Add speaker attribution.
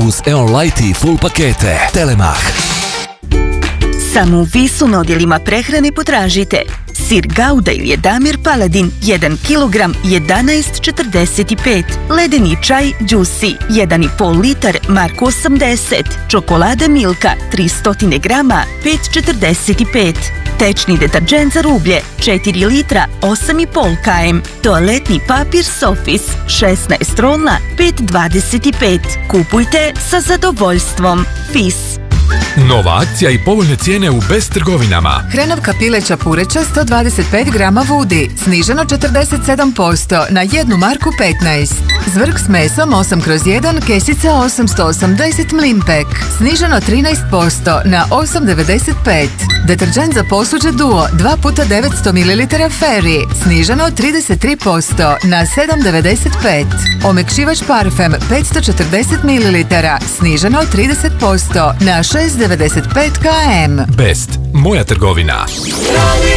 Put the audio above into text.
Speaker 1: uz Eon Light i full pakete. Telemach.
Speaker 2: Samo u Visu na odjelima prehrane potražite sir Gouda ili Damir Paladin 1 kg 11,45, ledeni čaj Juicy 1,5 litar Marko 80, čokolada Milka 300 grama 5,45, tečni deterdžent za rublje 4 litra 8,5 km, toaletni papir Sofis 16 rolna 5,25. Kupujte sa zadovoljstvom. Fis.
Speaker 3: Nova akcija i povoljne cijene u Best trgovinama.
Speaker 4: Hrenovka pileća pureća 125 grama vudi, sniženo 47% na 1 marku 15. Zvrk s mesom 8/1, kesica 880 Mlimpek, sniženo 13% na 8,95. Deterdžent za posuđe Duo 2x900 ml Fairy, sniženo 33% na 7,95. Omekšivač parfem 540 ml, sniženo 30% na 6,95 km.
Speaker 3: Best, moja trgovina.